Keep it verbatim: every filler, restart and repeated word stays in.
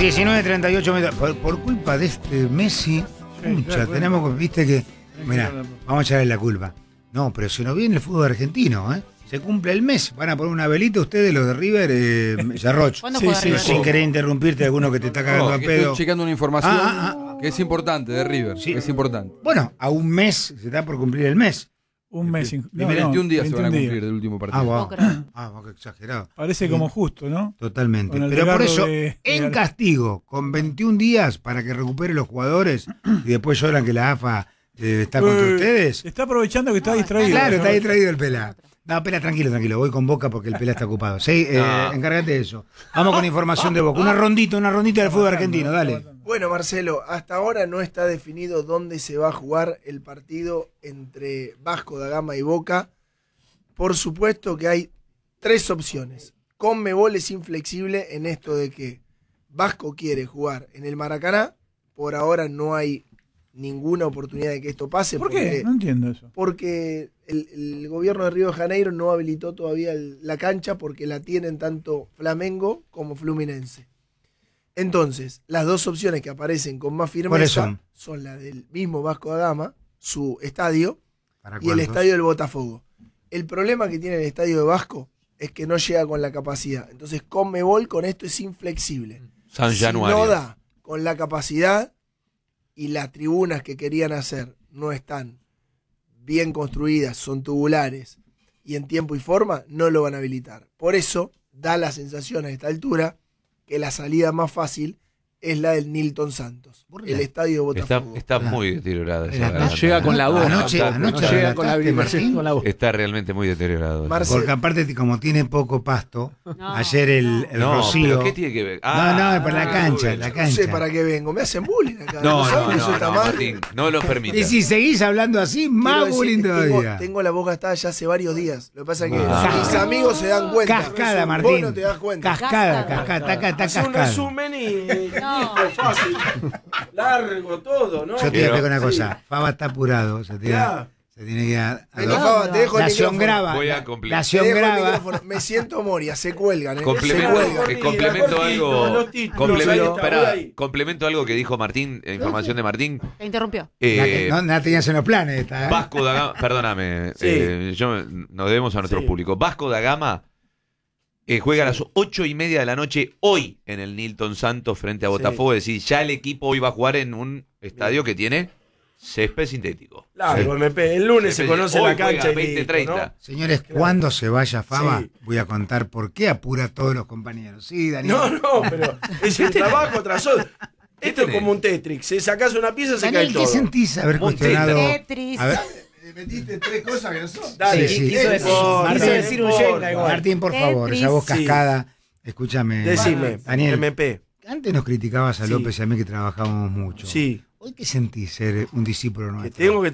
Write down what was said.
diecinueve treinta y ocho metros. Por, por culpa de este Messi, Sí, mucha, claro, tenemos, bueno. viste que. Mirá, claro. vamos a echarle la culpa. No, pero se nos viene el fútbol argentino, ¿eh? Se cumple el mes, van a poner una velita ustedes, los de River, eh, Yarroch. ¿Cuándo Sí, juega sí, River? Sin querer interrumpirte, alguno que te está cagando No, a que pedo. estoy checando una información Ah, ah, que es importante de River. Sí. que Es importante. Bueno, a un mes se está por cumplir el mes. Un mes. sin- no, veintiún no, días se van a veintiún cumplir días. del último partido. Ah, No wow. creo. Ah, wow, qué exagerado. Parece como justo, ¿no? Totalmente. Con el Pero por regalo eso, de- en de- castigo, con veintiún días para que recupere los jugadores y después lloran que la A F A eh, está contra Eh, ustedes. Se está aprovechando que está No, distraído. Claro, está ¿no? distraído el Pela. No, Pela, tranquilo, tranquilo. Voy con Boca porque el Pela está ocupado. Sí, eh, No. encárgate de eso. Vamos con información de Boca. Una rondita, una rondita del fútbol argentino, dale. Bueno, Marcelo, hasta ahora no está definido dónde se va a jugar el partido entre Vasco da Gama y Boca. Por supuesto que hay tres opciones. Conmebol es inflexible en esto de que Vasco quiere jugar en el Maracaná. Por ahora no hay ninguna oportunidad de que esto pase. ¿Por porque- qué? No entiendo eso. Porque el, el gobierno de Río de Janeiro no habilitó todavía el- la cancha porque la tienen tanto Flamengo como Fluminense. Entonces, las dos opciones que aparecen con más ¿Cuáles firmeza son? son la del mismo Vasco da Gama, su estadio, ¿Para y el cuántos? estadio del Botafogo. El problema que tiene el estadio de Vasco es que no llega con la capacidad. Entonces, Conmebol con esto es inflexible. San Si Januario. no da con la capacidad y las tribunas que querían hacer no están bien construidas, son tubulares y en tiempo y forma, no lo van a habilitar. Por eso da la sensación a esta altura que la salida más fácil es la del Nilton Santos, ¿Por qué? el estadio de Está, Botafogo. está Ah. muy deteriorada esa Era- garganta. no llega con la voz. Anoche, No, anoche no llega relataste, con la vibración, Martín, con la voz. Está realmente muy deteriorado. Marcelo, porque aparte como tiene poco pasto, No, ayer el, el No, Rocío... pero ¿qué tiene que ver? No, no, por la Ah, cancha, uy, la no cancha. sé para qué vengo, me hacen bullying acá. No, ¿Saben no, que eso no, está no, mal? Martín, no lo permitas. Y si seguís hablando así, más Quiero decir, bullying tengo, todavía. tengo la boca gastada ya hace varios días. Lo que pasa es que Ah. mis amigos se dan cuenta. Cascada, Vos Martín. no te das cuenta. Cascada, cascada, está, está Hace un cascada. resumen y No. listo, fácil. Largo todo, ¿no? Yo te voy a explicar una Sí. cosa. Faba está apurado. Se tiene, Ya. se tiene que dar. Vení, Faba, te dejo el Nación micrófono. graba. Voy a la- completar. Te Nación dejo el graba. micrófono. Me siento Moria, se cuelgan, ¿eh? Complemento, se cuelgan. eh, complemento cortito, algo. los títulos, Complemento, ahí está, esperá, voy ahí. complemento algo que dijo Martín, eh, información de Martín. Te interrumpió. La que Eh, no, no la tenías en los planes esta, ¿eh? Vasco da Gama, perdóname, Sí. eh, yo, nos debemos a nuestro Sí. público. Vasco da Gama eh, juega a las ocho y media de la noche hoy en el Nilton Santos frente a Botafogo. Es decir, ya el equipo hoy va a jugar en un estadio que tiene césped sintético. Largo, M P. El lunes se Césped- conoce hoy la cancha juega y veinte listo, treinta. ¿no? Señores, cuando se vaya Faba, Sí. voy a contar por qué apura a todos los compañeros. Sí, Daniel. No, no, pero es un trabajo tras otro. Esto es tenés? como un Tetris. Si sacás una pieza, se Daniel, cae ¿qué todo. sentís haber Monteta. cuestionado? Tetris. A ver, Metiste tres cosas que no son. Dale, Sí, sí. quiso decir, Martín, quiso decir decir un un Jenga igual. Martín, por favor, Tetris. esa voz Sí. cascada. Escúchame. Decime, Daniel, M P. antes nos criticabas a Sí. López y a mí que trabajábamos mucho. Sí, ¿Hoy qué sentís ser un discípulo que nuestro? tengo que